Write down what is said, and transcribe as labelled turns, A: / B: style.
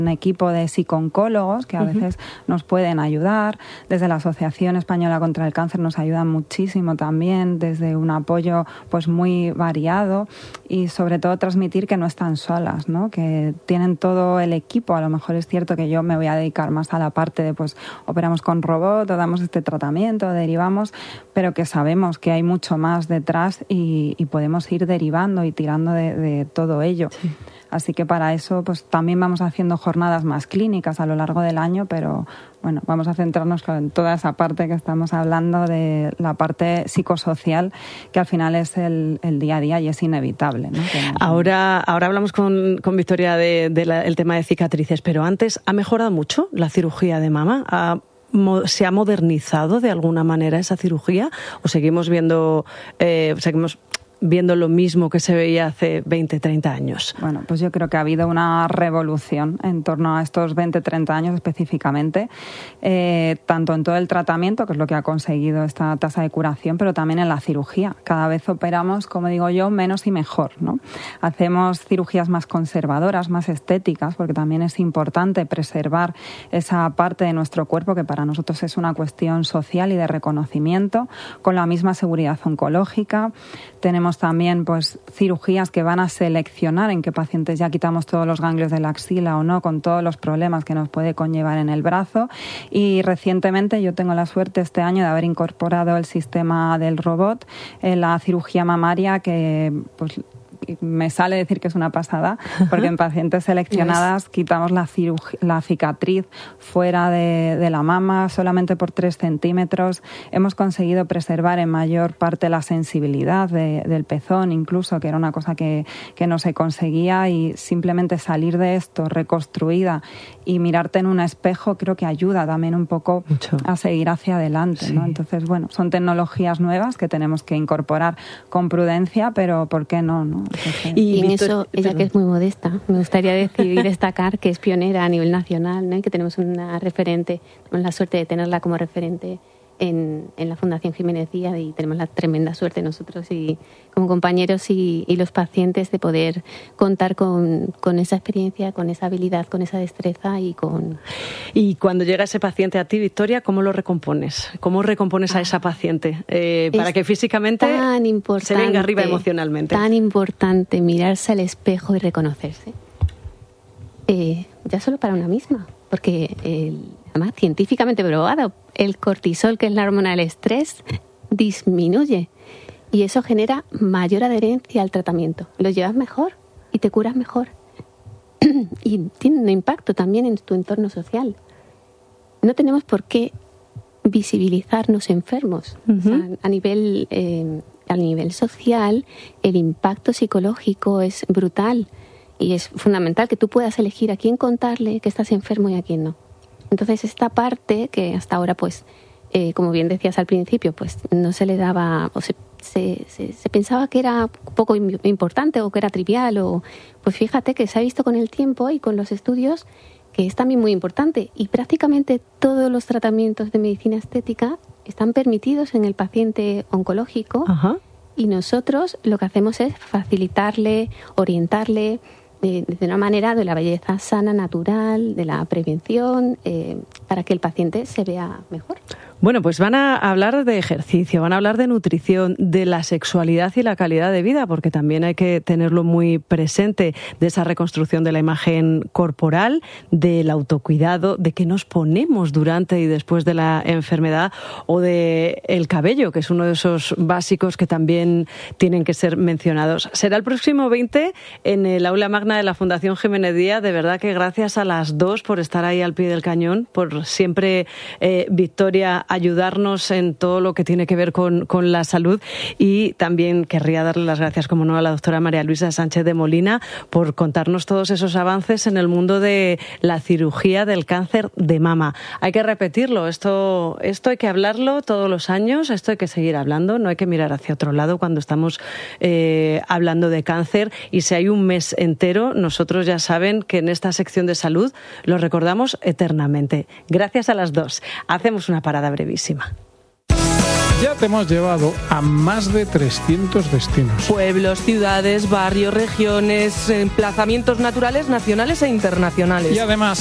A: un equipo de psicooncólogos que a veces nos pueden ayudar. Desde la Asociación Española contra el Cáncer nos ayudan muchísimo también, desde un apoyo pues muy variado, y sobre todo transmitir que no están solas, ¿no? Que tienen todo el equipo. A lo mejor es cierto que yo me voy a dedicar más a la parte de pues operamos con robot o damos este tratamiento, derivamos, pero que sabemos que hay mucho más detrás y podemos ir derivando y tirando de todo ello. Sí. Así que para eso pues también vamos haciendo jornadas más clínicas a lo largo del año, pero bueno, vamos a centrarnos en toda esa parte que estamos hablando, de la parte psicosocial, que al final es el día a día y es inevitable, ¿no?
B: Ahora hablamos con Victoria del tema de cicatrices, pero antes, ¿ha mejorado mucho la cirugía de mama? ¿Se ha modernizado de alguna manera esa cirugía o seguimos viendo lo mismo que se veía hace 20, 30 años?
A: Bueno, pues yo creo que ha habido una revolución en torno a estos 20, 30 años específicamente, tanto en todo el tratamiento, que es lo que ha conseguido esta tasa de curación, pero también en la cirugía. Cada vez operamos, como digo yo, menos y mejor, ¿no? Hacemos cirugías más conservadoras, más estéticas, porque también es importante preservar esa parte de nuestro cuerpo que para nosotros es una cuestión social y de reconocimiento, con la misma seguridad oncológica. Tenemos también pues cirugías que van a seleccionar en qué pacientes ya quitamos todos los ganglios de la axila o no, con todos los problemas que nos puede conllevar en el brazo. Y recientemente yo tengo la suerte este año de haber incorporado el sistema del robot en la cirugía mamaria, que pues me sale decir que es una pasada, porque en pacientes seleccionadas quitamos la cicatriz fuera de la mama solamente por 3 centímetros. Hemos conseguido preservar en mayor parte la sensibilidad del pezón, incluso, que era una cosa que no se conseguía, y simplemente salir de esto reconstruida y mirarte en un espejo creo que ayuda también un poco mucho a seguir hacia adelante, sí, ¿no? Entonces, bueno, son tecnologías nuevas que tenemos que incorporar con prudencia, pero ¿por qué no? Entonces,
C: y en eso, ella que es muy modesta, me gustaría decir y destacar que es pionera a nivel nacional, ¿no? Y que tenemos una referente, tenemos la suerte de tenerla como referente en la Fundación Jiménez Díaz, y tenemos la tremenda suerte nosotros y como compañeros y los pacientes de poder contar con esa experiencia, con esa habilidad, con esa destreza y con...
B: Y cuando llega ese paciente a ti, Victoria, ¿cómo lo recompones? ¿Cómo recompones a esa paciente para que físicamente se venga arriba emocionalmente?
C: Tan importante mirarse al espejo y reconocerse. Ya solo para una misma, porque además científicamente probado, el cortisol, que es la hormona del estrés, disminuye y eso genera mayor adherencia al tratamiento. Lo llevas mejor y te curas mejor. Y tiene un impacto también en tu entorno social. No tenemos por qué visibilizarnos enfermos. O sea, a nivel social, el impacto psicológico es brutal y es fundamental que tú puedas elegir a quién contarle que estás enfermo y a quién no. Entonces, esta parte que hasta ahora, pues, como bien decías al principio, pues no se le daba, o se pensaba que era poco importante o que era trivial, o pues fíjate que se ha visto con el tiempo y con los estudios que es también muy importante. Y prácticamente todos los tratamientos de medicina estética están permitidos en el paciente oncológico. Ajá. Y nosotros lo que hacemos es facilitarle, orientarle de una manera de la belleza sana, natural, de la prevención, para que el paciente se vea mejor.
B: Bueno, pues van a hablar de ejercicio, van a hablar de nutrición, de la sexualidad y la calidad de vida, porque también hay que tenerlo muy presente, de esa reconstrucción de la imagen corporal, del autocuidado, de qué nos ponemos durante y después de la enfermedad, o de el cabello, que es uno de esos básicos que también tienen que ser mencionados. Será el próximo 20 en el Aula Magna de la Fundación Jiménez Díaz. De verdad que gracias a las dos por estar ahí al pie del cañón, por siempre, Victoria, ayudarnos en todo lo que tiene que ver con la salud, y también querría darle las gracias, como no, a la doctora María Luisa Sánchez de Molina por contarnos todos esos avances en el mundo de la cirugía del cáncer de mama. Hay que repetirlo, esto hay que hablarlo todos los años, esto hay que seguir hablando, no hay que mirar hacia otro lado cuando estamos hablando de cáncer, y si hay un mes entero, nosotros ya saben que en esta sección de salud lo recordamos eternamente. Gracias a las dos. Hacemos una parada brevísima.
D: Ya te hemos llevado a más de 300 destinos.
E: Pueblos, ciudades, barrios, regiones, emplazamientos naturales nacionales e internacionales.
D: Y además